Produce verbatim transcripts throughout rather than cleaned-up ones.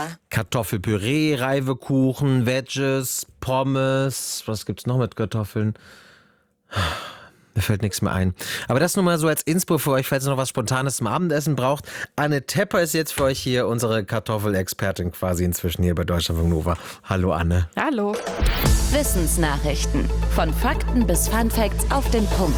Kartoffelpüree, Reivekuchen, Wedges, Pommes. Was gibt's noch mit Kartoffeln? Mir fällt nichts mehr ein. Aber das nur mal so als Inspo für euch, falls ihr noch was Spontanes zum Abendessen braucht. Anne Tepper ist jetzt für euch hier unsere Kartoffelexpertin quasi inzwischen hier bei Deutschlandfunk Nova. Hallo Anne. Hallo. Wissensnachrichten. Von Fakten bis Funfacts auf den Punkt.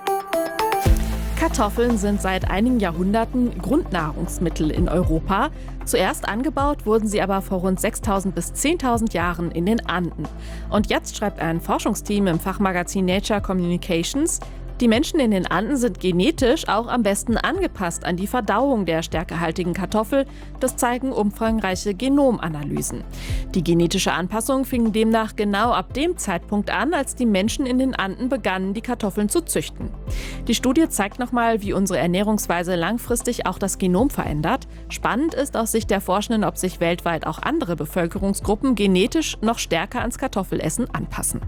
Kartoffeln sind seit einigen Jahrhunderten Grundnahrungsmittel in Europa. Zuerst angebaut wurden sie aber vor rund sechstausend bis zehntausend Jahren in den Anden. Und jetzt schreibt ein Forschungsteam im Fachmagazin Nature Communications, die Menschen in den Anden sind genetisch auch am besten angepasst an die Verdauung der stärkehaltigen Kartoffel. Das zeigen umfangreiche Genomanalysen. Die genetische Anpassung fing demnach genau ab dem Zeitpunkt an, als die Menschen in den Anden begannen, die Kartoffeln zu züchten. Die Studie zeigt nochmal, wie unsere Ernährungsweise langfristig auch das Genom verändert. Spannend ist aus Sicht der Forschenden, ob sich weltweit auch andere Bevölkerungsgruppen genetisch noch stärker ans Kartoffelessen anpassen.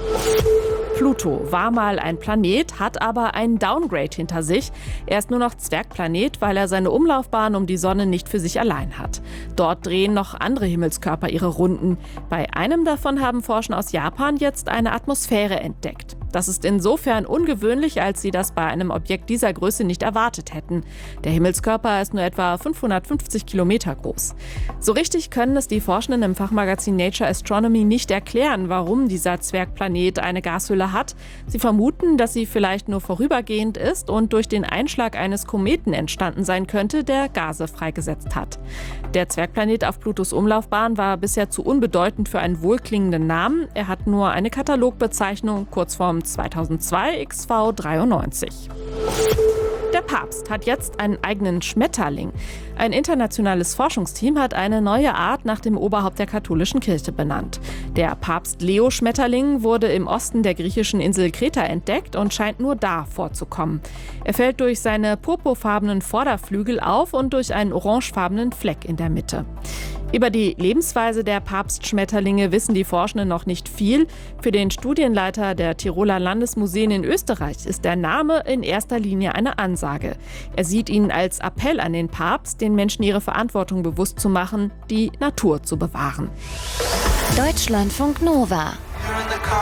Pluto war mal ein Planet, hat aber einen Downgrade hinter sich. Er ist nur noch Zwergplanet, weil er seine Umlaufbahn um die Sonne nicht für sich allein hat. Dort drehen noch andere Himmelskörper ihre Runden. Bei einem davon haben Forscher aus Japan jetzt eine Atmosphäre entdeckt. Das ist insofern ungewöhnlich, als sie das bei einem Objekt dieser Größe nicht erwartet hätten. Der Himmelskörper ist nur etwa fünfhundertfünfzig Kilometer groß. So richtig können es die Forschenden im Fachmagazin Nature Astronomy nicht erklären, warum dieser Zwergplanet eine Gashülle hat. Sie vermuten, dass sie vielleicht nur vorübergehend ist und durch den Einschlag eines Kometen entstanden sein könnte, der Gase freigesetzt hat. Der Zwergplanet auf Plutos Umlaufbahn war bisher zu unbedeutend für einen wohlklingenden Namen. Er hat nur eine Katalogbezeichnung, Kurzform zweitausendzwei X V dreiundneunzig. Der Papst hat jetzt einen eigenen Schmetterling. Ein internationales Forschungsteam hat eine neue Art nach dem Oberhaupt der katholischen Kirche benannt. Der Papst-Leo-Schmetterling wurde im Osten der griechischen Insel Kreta entdeckt und scheint nur da vorzukommen. Er fällt durch seine purpurfarbenen Vorderflügel auf und durch einen orangefarbenen Fleck in der Mitte. Über die Lebensweise der Papstschmetterlinge wissen die Forschenden noch nicht viel. Für den Studienleiter der Tiroler Landesmuseen in Österreich ist der Name in erster Linie eine Ansage. Er sieht ihn als Appell an den Papst, den Menschen ihre Verantwortung bewusst zu machen, die Natur zu bewahren. Deutschlandfunk Nova.